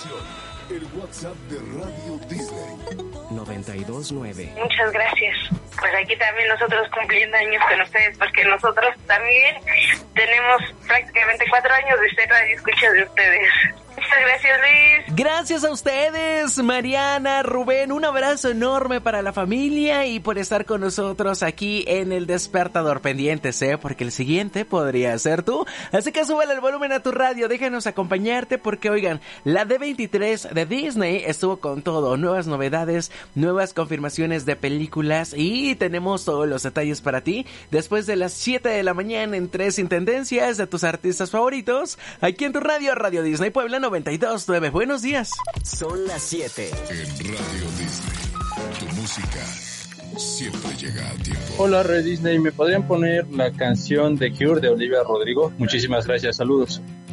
El WhatsApp de Radio Disney. 929. Muchas gracias. Pues aquí también nosotros cumpliendo años con ustedes, porque nosotros también tenemos prácticamente 4 años de ser radioescuchas de ustedes. Muchas gracias, Luis. Gracias a ustedes, Mariana, Rubén, un abrazo enorme para la familia y por estar con nosotros aquí en El Despertador. Pendientes, porque el siguiente podría ser tú. Así que súbele el volumen a tu radio, déjanos acompañarte porque, oigan, la D23 de Disney estuvo con todo, nuevas novedades, nuevas confirmaciones de películas y tenemos todos los detalles para ti después de las 7 de la mañana en 3 Intendencias de tus artistas favoritos, aquí en tu radio, Radio Disney Puebla 92.9. Buenos días. Son las 7. En Radio Disney, tu música siempre llega a tiempo. Hola, Red Disney, ¿me podrían poner la canción de Cure de Olivia Rodrigo? Muchísimas gracias, saludos.